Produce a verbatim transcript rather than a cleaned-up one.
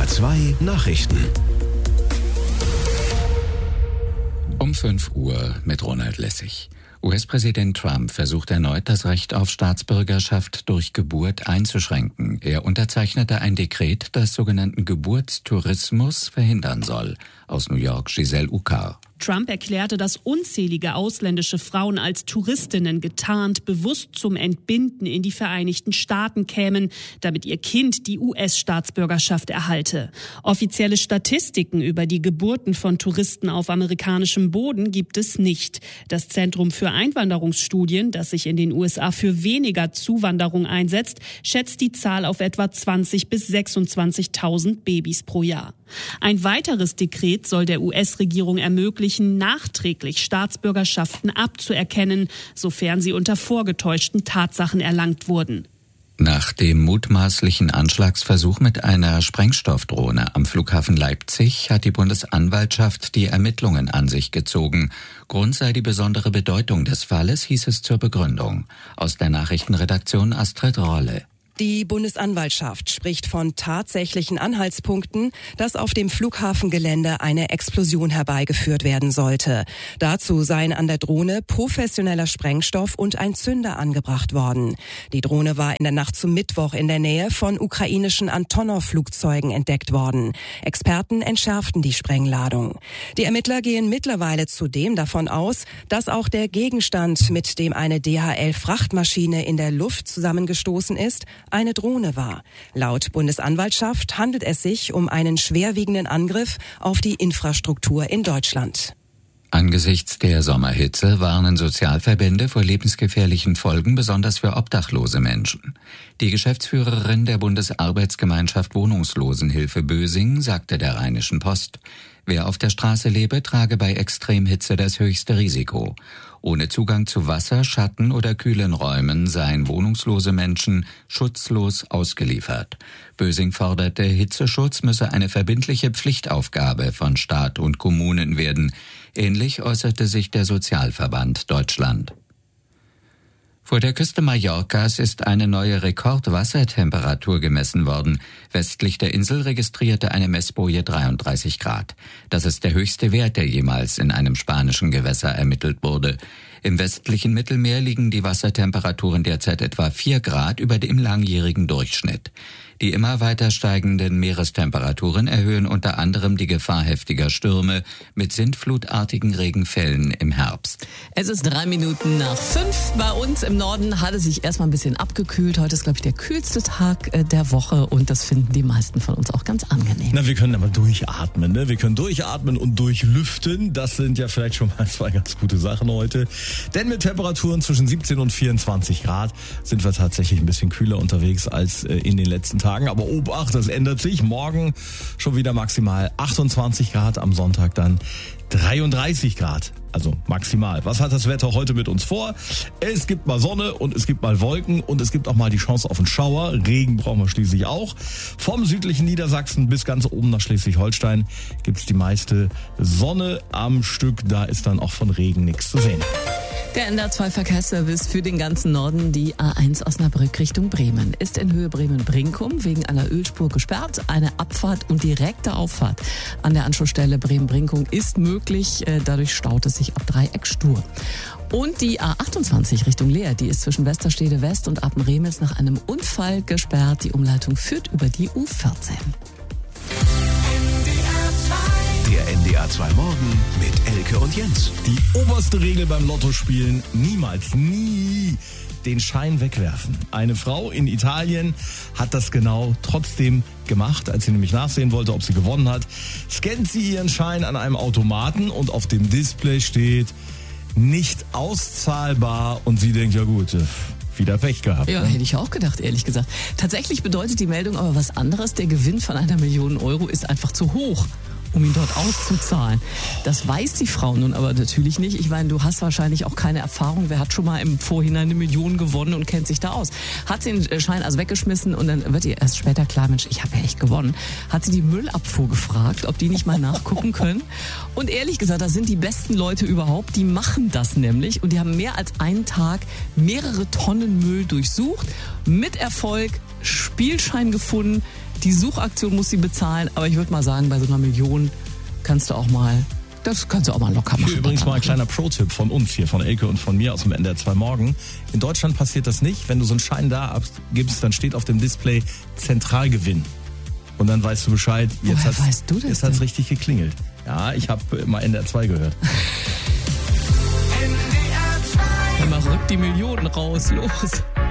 zwei Nachrichten. Um fünf Uhr mit Ronald Lessig. U S-Präsident Trump versucht erneut, das Recht auf Staatsbürgerschaft durch Geburt einzuschränken. Er unterzeichnete ein Dekret, das sogenannten Geburtstourismus verhindern soll. Aus New York, Giselle Ucar. Trump erklärte, dass unzählige ausländische Frauen als Touristinnen getarnt bewusst zum Entbinden in die Vereinigten Staaten kämen, damit ihr Kind die U S-Staatsbürgerschaft erhalte. Offizielle Statistiken über die Geburten von Touristen auf amerikanischem Boden gibt es nicht. Das Zentrum für Einwanderungsstudien, das sich in den U S A für weniger Zuwanderung einsetzt, schätzt die Zahl auf etwa zwanzig bis sechsundzwanzigtausend Babys pro Jahr. Ein weiteres Dekret soll der U S-Regierung ermöglichen, nachträglich Staatsbürgerschaften abzuerkennen, sofern sie unter vorgetäuschten Tatsachen erlangt wurden. Nach dem mutmaßlichen Anschlagsversuch mit einer Sprengstoffdrohne am Flughafen Leipzig hat die Bundesanwaltschaft die Ermittlungen an sich gezogen. Grund sei die besondere Bedeutung des Falles, hieß es zur Begründung. Aus der Nachrichtenredaktion Astrid Rolle. Die Bundesanwaltschaft spricht von tatsächlichen Anhaltspunkten, dass auf dem Flughafengelände eine Explosion herbeigeführt werden sollte. Dazu seien an der Drohne professioneller Sprengstoff und ein Zünder angebracht worden. Die Drohne war in der Nacht zum Mittwoch in der Nähe von ukrainischen Antonov-Flugzeugen entdeckt worden. Experten entschärften die Sprengladung. Die Ermittler gehen mittlerweile zudem davon aus, dass auch der Gegenstand, mit dem eine D H L-Frachtmaschine in der Luft zusammengestoßen ist, eine Drohne war. Laut Bundesanwaltschaft handelt es sich um einen schwerwiegenden Angriff auf die Infrastruktur in Deutschland. Angesichts der Sommerhitze warnen Sozialverbände vor lebensgefährlichen Folgen, besonders für obdachlose Menschen. Die Geschäftsführerin der Bundesarbeitsgemeinschaft Wohnungslosenhilfe Bösing sagte der Rheinischen Post, wer auf der Straße lebe, trage bei Extremhitze das höchste Risiko. Ohne Zugang zu Wasser, Schatten oder kühlen Räumen seien wohnungslose Menschen schutzlos ausgeliefert. Bösing forderte, Hitzeschutz müsse eine verbindliche Pflichtaufgabe von Staat und Kommunen werden. Ähnlich äußerte sich der Sozialverband Deutschland. Vor der Küste Mallorcas ist eine neue Rekordwassertemperatur gemessen worden. Westlich der Insel registrierte eine Messboje dreiunddreißig Grad. Das ist der höchste Wert, der jemals in einem spanischen Gewässer ermittelt wurde. Im westlichen Mittelmeer liegen die Wassertemperaturen derzeit etwa vier Grad über dem langjährigen Durchschnitt. Die immer weiter steigenden Meerestemperaturen erhöhen unter anderem die Gefahr heftiger Stürme mit sintflutartigen Regenfällen im Herbst. Es ist drei Minuten nach fünf. Bei uns im Norden hat es sich erstmal ein bisschen abgekühlt. Heute ist, glaube ich, der kühlste Tag der Woche und das finden die meisten von uns auch ganz angenehm. Na, wir können aber durchatmen, ne? Wir können durchatmen und durchlüften. Das sind ja vielleicht schon mal zwei ganz gute Sachen heute. Denn mit Temperaturen zwischen siebzehn und vierundzwanzig Grad sind wir tatsächlich ein bisschen kühler unterwegs als in den letzten Tagen. Aber Obacht, das ändert sich. Morgen schon wieder maximal achtundzwanzig Grad, am Sonntag dann dreiunddreißig Grad. Also maximal. Was hat das Wetter heute mit uns vor? Es gibt mal Sonne und es gibt mal Wolken und es gibt auch mal die Chance auf einen Schauer. Regen brauchen wir schließlich auch. Vom südlichen Niedersachsen bis ganz oben nach Schleswig-Holstein gibt's die meiste Sonne am Stück. Da ist dann auch von Regen nichts zu sehen. Der N D R zwei Verkehrsservice für den ganzen Norden, die A eins Osnabrück Richtung Bremen, ist in Höhe Bremen-Brinkum wegen einer Ölspur gesperrt. Eine Abfahrt und direkte Auffahrt an der Anschlussstelle Bremen-Brinkum ist möglich. Dadurch staut es sich ab Dreieck stur. Und die A achtundzwanzig Richtung Leer, die ist zwischen Westerstede West und Appen-Remitz nach einem Unfall gesperrt. Die Umleitung führt über die U vierzehn. Der N D R zwei Morgen mit Elke und Jens. Die oberste Regel beim Lottospielen: niemals, nie den Schein wegwerfen. Eine Frau in Italien hat das genau trotzdem gemacht, als sie nämlich nachsehen wollte, ob sie gewonnen hat. Scannt sie ihren Schein an einem Automaten und auf dem Display steht nicht auszahlbar und sie denkt, ja gut, wieder Pech gehabt. Ja, ne? Hätte ich auch gedacht, ehrlich gesagt. Tatsächlich bedeutet die Meldung aber was anderes. Der Gewinn von einer Million Euro ist einfach zu hoch, um ihn dort auszuzahlen. Das weiß die Frau nun aber natürlich nicht. Ich meine, du hast wahrscheinlich auch keine Erfahrung. Wer hat schon mal im Vorhinein eine Million gewonnen und kennt sich da aus? Hat sie den Schein also weggeschmissen und dann wird ihr erst später klar, Mensch, ich habe ja echt gewonnen. Hat sie die Müllabfuhr gefragt, ob die nicht mal nachgucken können. Und ehrlich gesagt, das sind die besten Leute überhaupt. Die machen das nämlich und die haben mehr als einen Tag mehrere Tonnen Müll durchsucht. Mit Erfolg. Spielschein gefunden. Die Suchaktion muss sie bezahlen, aber ich würde mal sagen, bei so einer Million kannst du auch mal, das kannst du auch mal locker machen. Hier übrigens mal ein kleiner Pro-Tipp von uns hier, von Elke und von mir aus dem N D R zwei Morgen. In Deutschland passiert das nicht. Wenn du so einen Schein da abgibst, dann steht auf dem Display Zentralgewinn. Und dann weißt du Bescheid, jetzt Woher weißt du das jetzt hat's richtig geklingelt. Ja, ich habe mal N D R zwei gehört. Immer rückt die Millionen raus, los.